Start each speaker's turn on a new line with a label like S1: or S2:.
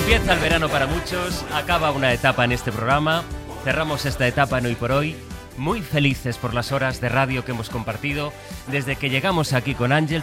S1: Empieza el verano para muchos, acaba una etapa en este programa, cerramos esta etapa en Hoy por Hoy, muy felices por las horas de radio que hemos compartido desde que llegamos aquí con Ángels